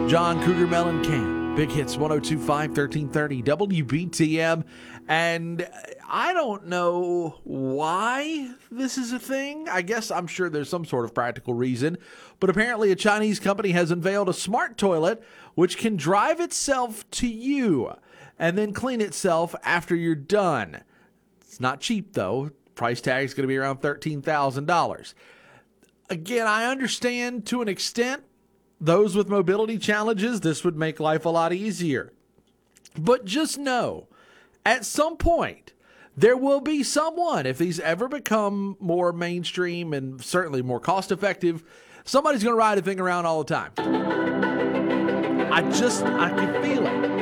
John Cougar Mellencamp, Big Hits 102.5, 1330 WBTM. And I don't know why this is a thing. I guess I'm sure there's some sort of practical reason. But apparently a Chinese company has unveiled a smart toilet which can drive itself to you and then clean itself after you're done. It's not cheap, though. Price tag is going to be around $13,000. Again, I understand to an extent those with mobility challenges, this would make life a lot easier. But just know, at some point, there will be someone, if these ever become more mainstream and certainly more cost-effective, somebody's going to ride a thing around all the time. I can feel it.